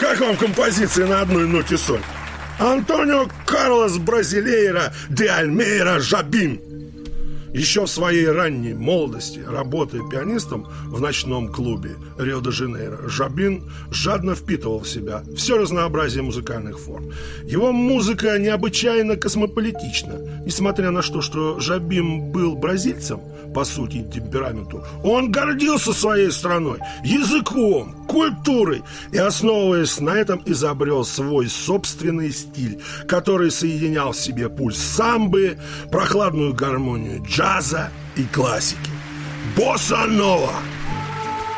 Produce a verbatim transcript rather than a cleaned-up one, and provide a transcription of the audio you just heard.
Как вам композиция на одной ноте соль? Антонио Карлос Бразилейра де Альмейра Жабин. Еще в своей ранней молодости, работая пианистом в ночном клубе Рио-де-Жанейро, Жабин жадно впитывал в себя все разнообразие музыкальных форм. Его музыка необычайно космополитична. Несмотря на то, что Жабин был бразильцем, по сути и темпераменту, он гордился своей страной, языком, культурой и, основываясь на этом, изобрел свой собственный стиль, который соединял в себе пульс самбы, прохладную гармонию джаза и классики. Босса нова!